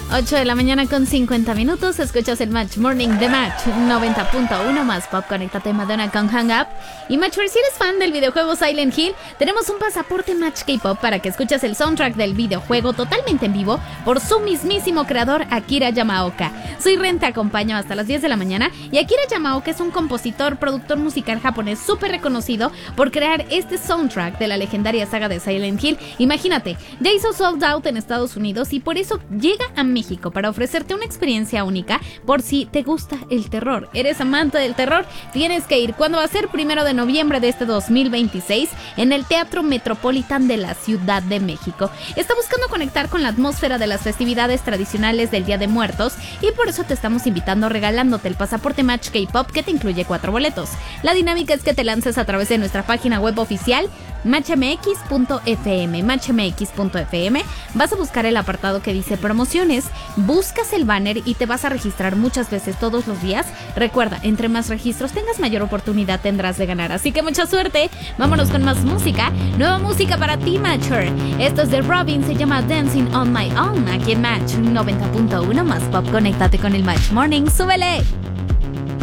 8 de la mañana con 50 minutos. Escuchas el Match Morning de Match 90.1 más Pop. Conéctate Madonna con Hang Up. Y Matchers, si eres fan del videojuego Silent Hill, tenemos un pasaporte Match K-Pop para que escuches el soundtrack del videojuego totalmente en vivo por su mismísimo creador Akira Yamaoka. Soy Ren, te acompaño hasta las 10 de la mañana. Y Akira Yamaoka es un compositor, productor musical japonés súper reconocido por crear este soundtrack de la legendaria saga de Silent Hill. Imagínate, ya hizo Sold Out en Estados Unidos y por eso llega a México para ofrecerte una experiencia única. Por si te gusta el terror, eres amante del terror, tienes que ir. ¿Cuándo va a ser? 1 de noviembre de este 2026 en el Teatro Metropolitan de la Ciudad de México. Está buscando conectar con la atmósfera de las festividades tradicionales del Día de Muertos y por eso te estamos invitando regalándote el pasaporte Match K-Pop que te incluye 4 boletos. La dinámica es que te lances a través de nuestra página web oficial matchmx.fm. Vas a buscar el apartado que dice promociones, buscas el banner y te vas a registrar muchas veces todos los días. Recuerda, entre más registros tengas, mayor oportunidad tendrás de ganar. Así que mucha suerte. Vámonos con más música. Nueva música para ti, Matcher. Esto es de Robin, se llama Dancing on My Own, aquí en Match 90.1 más Pop. Conéctate con el Match Morning. ¡Súbele!